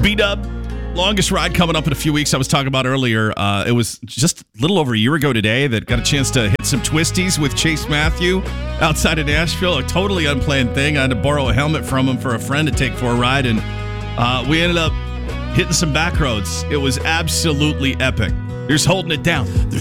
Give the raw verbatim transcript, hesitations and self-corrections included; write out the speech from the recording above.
B-Dub, longest ride coming up in a few weeks. I was talking about earlier. Uh, it was just a little over a year ago today that got a chance to hit some twisties with Chase Matthew outside of Nashville. A totally unplanned thing. I had to borrow a helmet from him for a friend to take for a ride, and uh, we ended up hitting some back roads. It was absolutely epic. You're just holding it down. They're